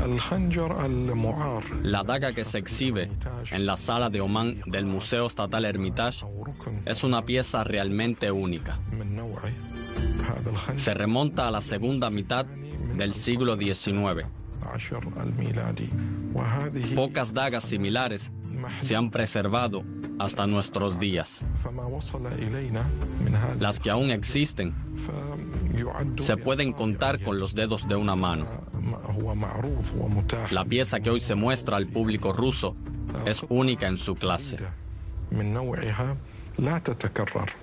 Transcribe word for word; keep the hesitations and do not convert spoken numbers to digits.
La daga que se exhibe en la sala de Omán del Museo Estatal Hermitage es una pieza realmente única. Se remonta a la segunda mitad del siglo diecinueve. Pocas dagas similares se han preservado hasta nuestros días. Las que aún existen se pueden contar con los dedos de una mano. La pieza que hoy se muestra al público ruso es única en su clase.